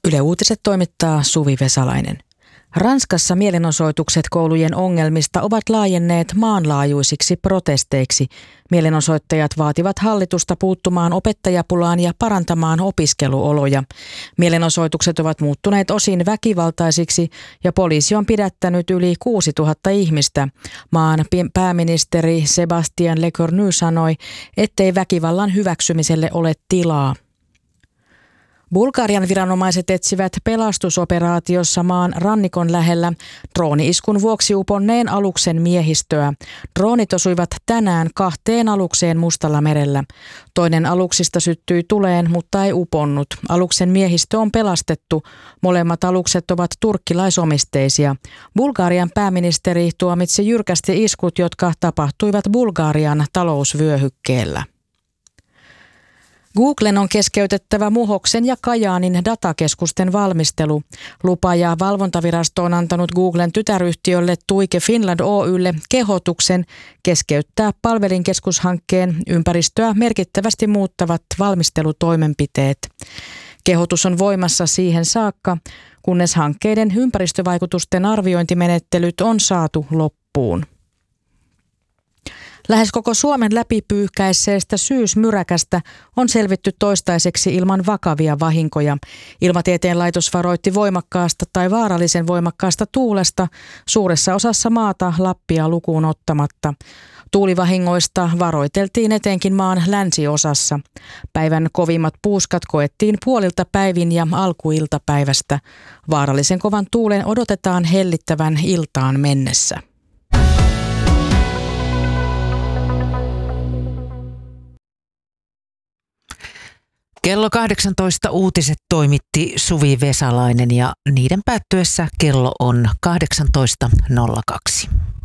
Yle Uutiset toimittaa Suvi Vesalainen. Ranskassa mielenosoitukset koulujen ongelmista ovat laajenneet maanlaajuisiksi protesteiksi. Mielenosoittajat vaativat hallitusta puuttumaan opettajapulaan ja parantamaan opiskeluoloja. Mielenosoitukset ovat muuttuneet osin väkivaltaisiksi ja poliisi on pidättänyt yli 6000 ihmistä. Maan pääministeri Sébastien Lecornu sanoi, ettei väkivallan hyväksymiselle ole tilaa. Bulgarian viranomaiset etsivät pelastusoperaatiossa maan rannikon lähellä drooni-iskun vuoksi uponneen aluksen miehistöä. Droonit osuivat tänään 2 alukseen Mustalla merellä. Toinen aluksista syttyi tuleen, mutta ei uponnut. Aluksen miehistö on pelastettu. Molemmat alukset ovat turkkilaisomisteisia. Bulgarian pääministeri tuomitsi jyrkästi iskut, jotka tapahtuivat Bulgarian talousvyöhykkeellä. Googlen on keskeytettävä Muhoksen ja Kajaanin datakeskusten valmistelu. Lupa- ja valvontavirasto on antanut Googlen tytäryhtiölle Tuike Finland Oy:lle kehotuksen keskeyttää palvelinkeskushankkeen ympäristöä merkittävästi muuttavat valmistelutoimenpiteet. Kehotus on voimassa siihen saakka, kunnes hankkeiden ympäristövaikutusten arviointimenettelyt on saatu loppuun. Lähes koko Suomen läpipyyhkäisseestä syysmyräkästä on selvitty toistaiseksi ilman vakavia vahinkoja. Ilmatieteen laitos varoitti voimakkaasta tai vaarallisen voimakkaasta tuulesta suuressa osassa maata Lappia lukuun ottamatta. Tuulivahingoista varoiteltiin etenkin maan länsiosassa. Päivän kovimmat puuskat koettiin puolilta päivin ja alkuiltapäivästä. Vaarallisen kovan tuulen odotetaan hellittävän iltaan mennessä. Kello 18 uutiset toimitti Suvi Vesalainen ja niiden päättyessä kello on 18.02.